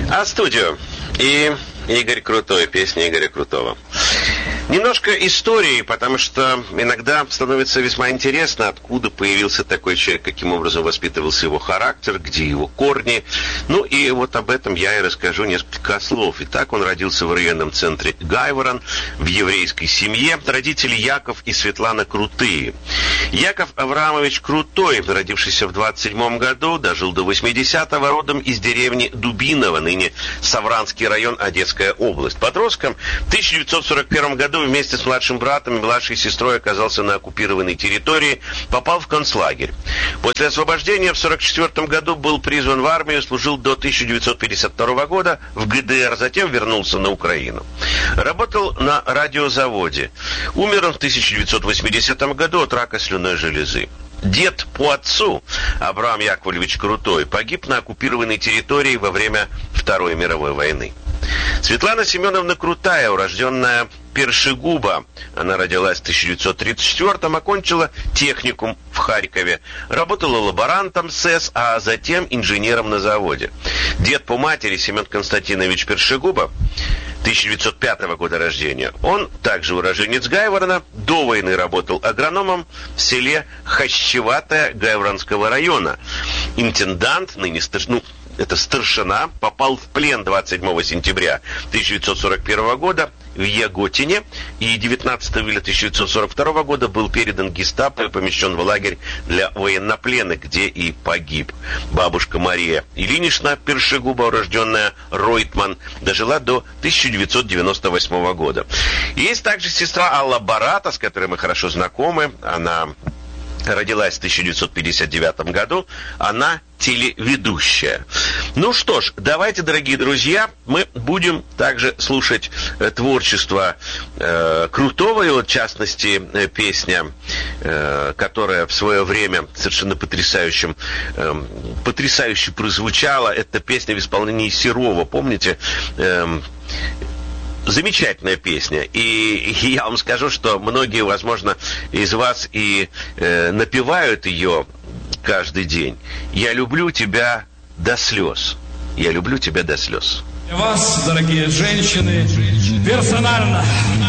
А студию и Игорь Крутой, песня Игоря Крутого. Немножко истории, потому что иногда становится весьма интересно, откуда появился такой человек, каким образом воспитывался его характер, где его корни. Ну и вот об этом я и расскажу несколько слов. Итак, он родился в районном центре Гайворон, в еврейской семье. Родители Яков и Светлана Крутые. Яков Авраамович Крутой, родившийся в 27 году, дожил до 80-го, родом из деревни Дубиново, ныне Савранский район, Одесская область. Подростком в 1941 году вместе с младшим братом и младшей сестрой оказался на оккупированной территории, попал в концлагерь. После освобождения в 1944 году был призван в армию, служил до 1952 года в ГДР, затем вернулся на Украину. Работал на радиозаводе. Умер он в 1980 году от рака слюнной железы. Дед по отцу, Авраам Яковлевич Крутой, погиб на оккупированной территории во время Второй мировой войны. Светлана Семеновна Крутая, урожденная Першигуба. Она родилась в 1934-м, окончила техникум в Харькове. Работала лаборантом СЭС, а затем инженером на заводе. Дед по матери Семен Константинович Першигуба, 1905 года рождения. Он также уроженец Гайворона. До войны работал агрономом в селе Хащеватое Гайворонского района. Интендант, ныне старшина, попал в плен 27 сентября 1941 года в Яготине и 19 июля 1942 года был передан гестапо и помещен в лагерь для военнопленных, где и погиб. Бабушка Мария Ильинична Першигуба, урожденная Ройтман, дожила до 1998 года. Есть также сестра Алла Барата, с которой мы хорошо знакомы. Она родилась в 1959 году. Она телеведущая. Ну что ж, давайте, дорогие друзья, мы будем также слушать творчество Крутого, и вот, в частности, песня, которая в свое время совершенно потрясающе прозвучала. Это песня в исполнении Серова, помните? Замечательная песня. И я вам скажу, что многие, возможно, из вас и напевают ее каждый день. «Я люблю тебя до слез». «Я люблю тебя до слез». Для вас, дорогие женщины, персонально